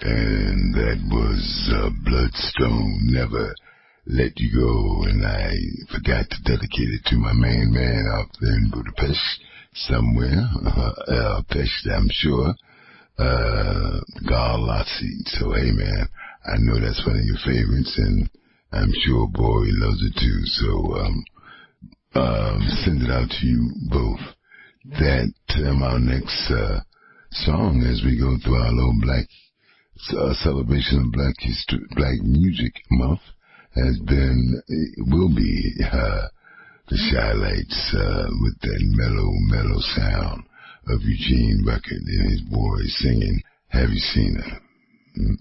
And that was Bloodstone, Never Let You Go. And I forgot to dedicate it to my main man out there in Budapest somewhere. Pest, I'm sure. Garlazzi. So, hey, man, I know that's one of your favorites, and I'm sure Boy loves it too. So, send it out to you both. That, our next, song as we go through our little black celebration of Black History, Black Music Month will be the Shy-Lights with that mellow sound of Eugene Record and his boys singing Have You Seen Her?